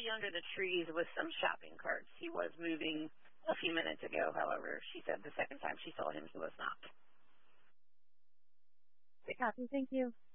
be under the trees with some shopping carts. He was moving a few minutes ago, however. She said the second time she saw him, he was not. Copy, thank you.